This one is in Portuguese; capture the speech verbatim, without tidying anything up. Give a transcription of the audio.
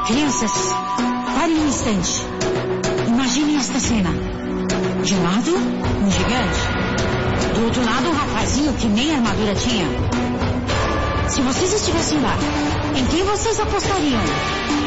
Crianças, parem um instante. Imaginem esta cena. De um lado, um gigante. Do outro lado, um rapazinho que nem armadura tinha. Se vocês estivessem lá, em quem vocês apostariam?